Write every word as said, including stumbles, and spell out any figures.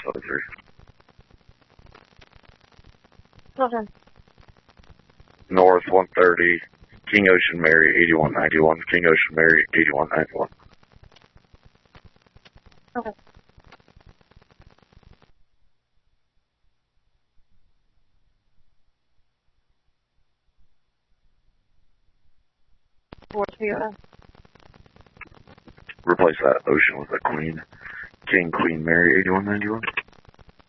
oh three. Okay. North one thirty, King Ocean Mary, eighty-one ninety-one, King Ocean Mary, eighty-one ninety-one. Okay. Four Toyota. Replace that Ocean with a Queen. King Queen Mary, eighty-one ninety-one.